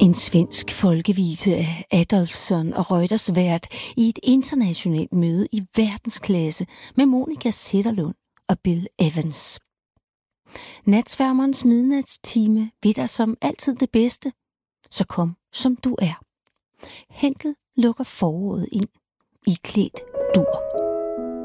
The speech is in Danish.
En svensk folkevise af Adolfsson og Reuters vært i et internationalt møde i verdensklasse med Monica Zetterlund og Bill Evans. Natsværmerens midnatstime vil dig som altid det bedste, så kom som du er. Henkel lukker foråret ind i klædt dur.